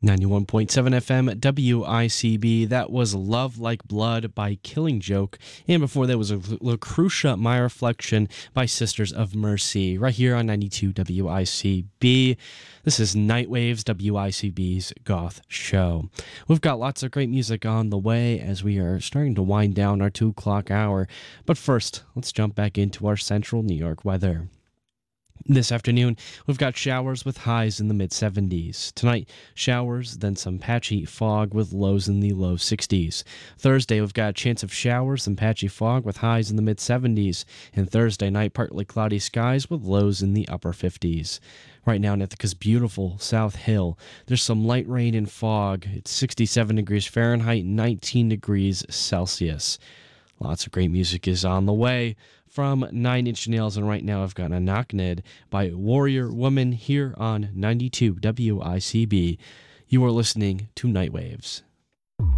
91.7 FM WICB. That was Love Like Blood by Killing Joke. And before that was a Lucretia My Reflection by Sisters of Mercy, right here on 92 WICB. This is Nightwaves, WICB's Goth Show. We've got lots of great music on the way as we are starting to wind down our 2 o'clock hour. But first, let's jump back into our central New York weather. This afternoon, we've got showers with highs in the mid-70s. Tonight, showers, then some patchy fog with lows in the low 60s. Thursday, we've got a chance of showers and patchy fog with highs in the mid-70s. And Thursday night, partly cloudy skies with lows in the upper 50s. Right now in Ithaca's beautiful South Hill, there's some light rain and fog. It's 67 degrees Fahrenheit, 19 degrees Celsius. Lots of great music is on the way from Nine Inch Nails, and right now I've got a Knockned by Warrior Woman here on 92 WICB. You are listening to Nightwaves.